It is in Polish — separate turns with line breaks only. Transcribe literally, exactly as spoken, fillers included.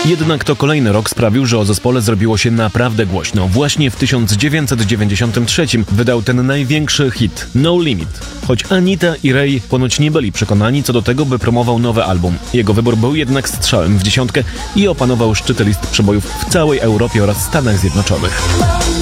Jednak to kolejny rok sprawił, że o zespole zrobiło się naprawdę głośno. Właśnie w tysiąc dziewięćset dziewięćdziesiątym trzecim wydał ten największy hit No Limit. Choć Anita i Ray ponoć nie byli przekonani co do tego, by promował nowy album. Jego wybór był jednak strzałem w dziesiątkę i opanował szczyty list przebojów w całej Europie oraz Stanach Zjednoczonych.